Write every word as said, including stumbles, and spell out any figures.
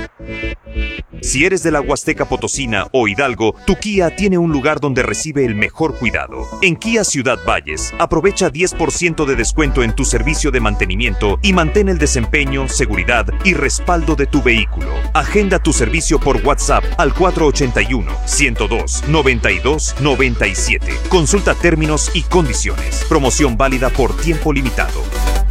Si eres de la Huasteca Potosina o Hidalgo, tu Kia tiene un lugar donde recibe el mejor cuidado. En Kia Ciudad Valles, aprovecha diez por ciento de descuento en tu servicio de mantenimiento y mantén el desempeño, seguridad y respaldo de tu vehículo. Agenda tu servicio por WhatsApp al cuatro ochenta y uno, ciento dos, noventa y dos, noventa y siete. Consulta términos y condiciones. Promoción válida por tiempo limitado.